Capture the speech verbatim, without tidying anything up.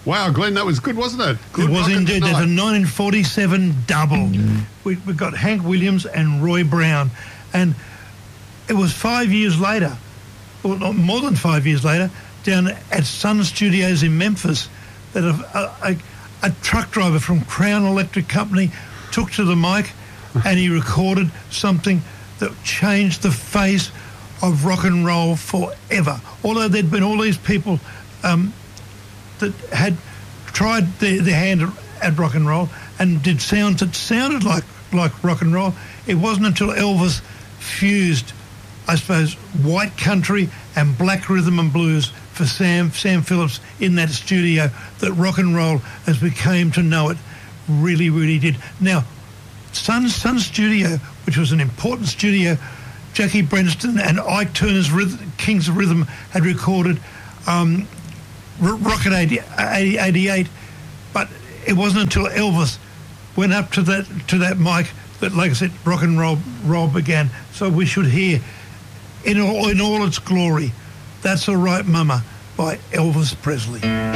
Wow, Glenn, that was good, wasn't it? Good it was rockin' indeed. There's a tonight. nineteen forty-seven double. Mm. We, we got Hank Williams and Roy Brown. And it was five years later, or not more than five years later, down at Sun Studios in Memphis, that a, a, a truck driver from Crown Electric Company took to the mic and he recorded something that changed the face of rock and roll forever. Although there'd been all these people um, that had tried their, their hand at, at rock and roll and did sounds that sounded like, like rock and roll, it wasn't until Elvis fused, I suppose, white country and black rhythm and blues for Sam Sam Phillips in that studio that rock and roll, as we came to know it, really, really did. Now, Sun Sun Studio, which was an important studio, Jackie Brenston and Ike Turner's Rhythm, Kings of Rhythm had recorded um, Rocket eighty-eight, but it wasn't until Elvis went up to that to that mic that, like I said, rock and roll roll began. So we should hear, in all, in all its glory, That's All Right Mama by Elvis Presley.